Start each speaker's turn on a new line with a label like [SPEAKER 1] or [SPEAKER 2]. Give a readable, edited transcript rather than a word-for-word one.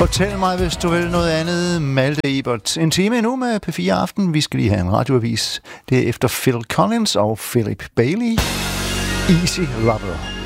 [SPEAKER 1] Fortæl mig, hvis du vil noget andet. Malte Ebert. En time endnu med P4 Aften. Vi skal lige have en radioavis. Det er efter Phil Collins og Philip Bailey. Easy Lover.